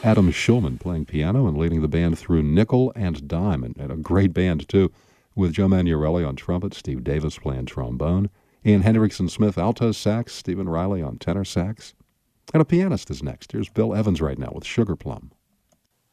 Adam Schulman playing piano and leading the band through nickel and dime, and a great band, too, with Joe Manarelli on trumpet, Steve Davis playing trombone, Ian Hendrickson-Smith alto sax, Stephen Riley on tenor sax. And a pianist is next. Here's Bill Evans right now with Sugar Plum.